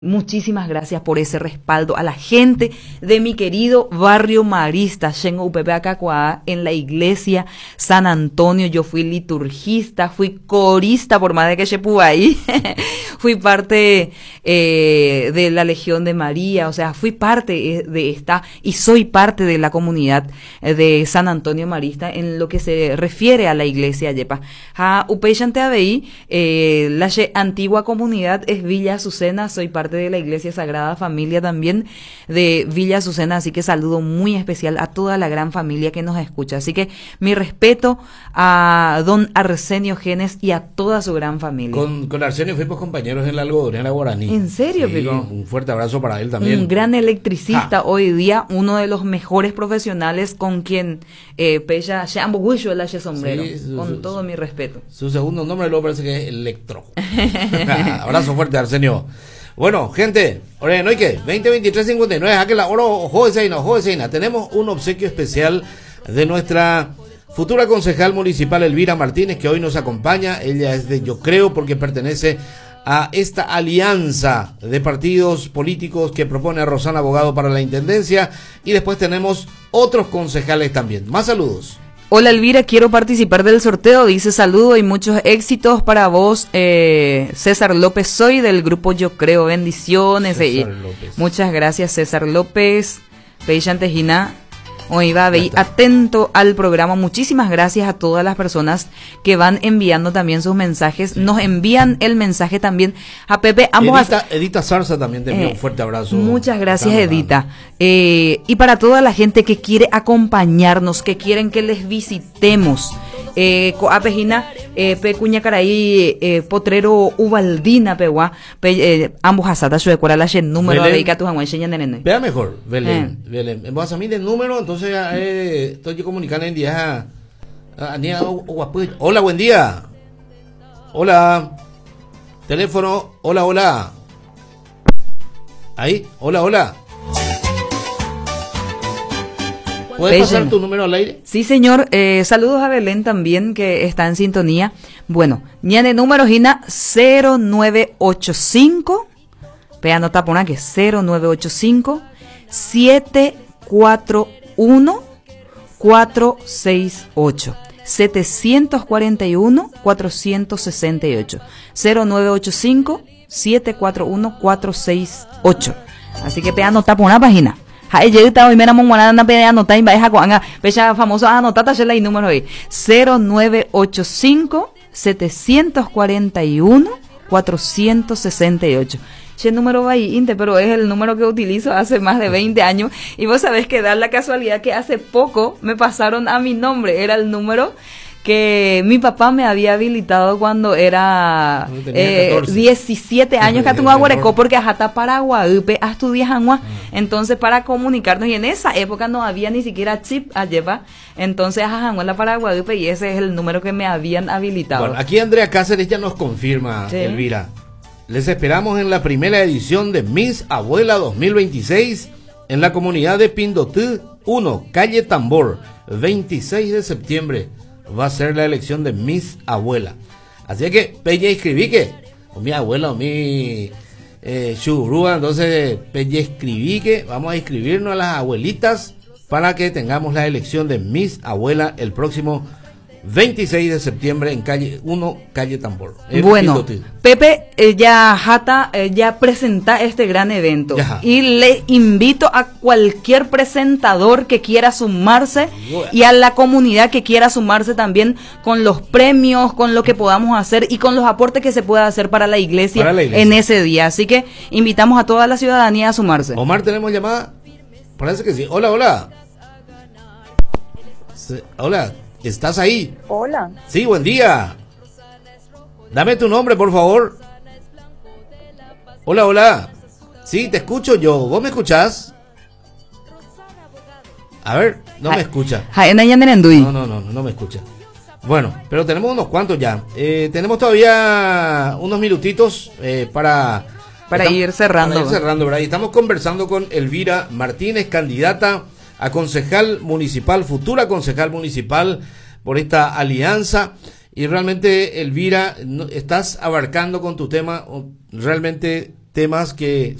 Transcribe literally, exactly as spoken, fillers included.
Muchísimas gracias por ese respaldo a la gente de mi querido barrio marista, Shengo Upepe Acacuá, en la iglesia San Antonio. Yo fui liturgista, fui corista por más de que se ahí, fui parte eh, de la Legión de María, o sea, fui parte de esta y soy parte de la comunidad de San Antonio Marista en lo que se refiere a la iglesia Yepa. Ha Upeyante Abei, eh, la antigua comunidad es Villa Azucena, soy parte de la Iglesia Sagrada Familia también de Villa Azucena, así que saludo muy especial a toda la gran familia que nos escucha, así que mi respeto a don Arsenio Genes y a toda su gran familia. Con, con Arsenio fuimos compañeros en la algodonera guaraní. ¿En serio, sí, Pico? Un fuerte abrazo para él también. Un gran electricista ah. hoy día, uno de los mejores profesionales con quien eh, Pella Shambugusho el sombrero, sí, su, con su, todo su, mi respeto. Su segundo nombre luego parece que es Electro. Abrazo fuerte, Arsenio. Bueno, gente, ahora no hay que, veinte veintitrés cincuenta y nueve, aquí la oro, jodeseina, jodeseina. Tenemos un obsequio especial de nuestra futura concejal municipal Elvira Martínez, que hoy nos acompaña. Ella es de Yo Creo, porque pertenece a esta alianza de partidos políticos que propone a Rosana Abogado para la intendencia. Y después tenemos otros concejales también. Más saludos. Hola Elvira, quiero participar del sorteo, dice saludo y muchos éxitos para vos, eh, César López, soy del grupo Yo Creo, bendiciones. César eh, López. Muchas gracias César López, Peillantejina, hoy va a ver atento al programa, muchísimas gracias a todas las personas que van enviando también sus mensajes, nos envían el mensaje también a Pepe, ambos. Edita, a... Edita Zarza también te envía eh, un fuerte abrazo. Muchas gracias Edita. Eh, y para toda la gente que quiere acompañarnos, que quieren que les visitemos, eh, Coapejina, eh, Pecuña Caraí, eh, Potrero Ubaldina, Pewa, pe, eh, ambos asata, su decora la número de que tu jamón enseñan en vea mejor, Belén, eh. Belén. Vos a mí del número, entonces eh, estoy comunicando en día a, a, a hola, buen día. Hola. Teléfono, hola, hola. Ahí, hola, hola. ¿Puedes pasar tu número al aire? Sí, señor. Eh, saludos a Belén también, que está en sintonía. Bueno, ya de número, Gina, cero nueve ocho cinco. Ve, anota por aquí, cero nueve ocho cinco, siete cuatro uno, cuatro seis ocho. setecientos cuarenta y uno, cuatrocientos sesenta y ocho. cero nueve ocho cinco, siete cuatro uno, cuatro seis ocho. Así que pe anota por una página. Hay llegado hoy me enamoré de una pelea anotar y vaya con una fecha famosa anotar y número hoy cero nueve ocho cinco, setecientos cuarenta y uno, cuatrocientos sesenta y ocho. Ese número va ahí, pero es el número que utilizo hace más de veinte años y vos sabés que da la casualidad que hace poco me pasaron a mi nombre, era el número que mi papá me había habilitado cuando era eh, diecisiete años que tuvo aguarecó porque hasta Paraguay a estudiar agua, entonces para comunicarnos y en esa época no había ni siquiera chip a llevar, entonces a la Paraguay y ese es el número que me habían habilitado. Bueno, aquí Andrea Cáceres ya nos confirma, sí. Elvira, les esperamos en la primera edición de Miss Abuela dos mil veintiséis en la comunidad de Pindotú uno, calle Tambor, veintiséis de septiembre. Va a ser la elección de Miss Abuela. Así que, Peña escribí que, o mi abuela, o mi eh, churrúa, entonces, Peña escribí que vamos a inscribirnos a las abuelitas para que tengamos la elección de Miss Abuela el próximo veintiséis de septiembre en calle uno, calle Tambor. Bueno, Pepe eh, ya jata, eh, ya presenta este gran evento ya. Y le invito a cualquier presentador que quiera sumarse bueno. Y a la comunidad que quiera sumarse también con los premios, con lo que podamos hacer y con los aportes que se pueda hacer para la iglesia, para la iglesia. En ese día. Así que invitamos a toda la ciudadanía a sumarse. Omar, ¿tenemos llamada? Parece que sí. Hola, hola. Se, hola. ¿Estás ahí? Hola. Sí, buen día. Dame tu nombre, por favor. Hola, hola. Sí, te escucho yo. ¿Vos me escuchás? A ver, no me escucha. No, no, no, no me escucha. Bueno, pero tenemos unos cuantos ya. Eh, tenemos todavía unos minutitos eh, para... Para estamos, ir cerrando. Para ir cerrando, ¿verdad? Y estamos conversando con Elvira Martínez, candidata a concejal municipal, futura concejal municipal por esta alianza. Y realmente, Elvira, no, estás abarcando con tu tema realmente temas que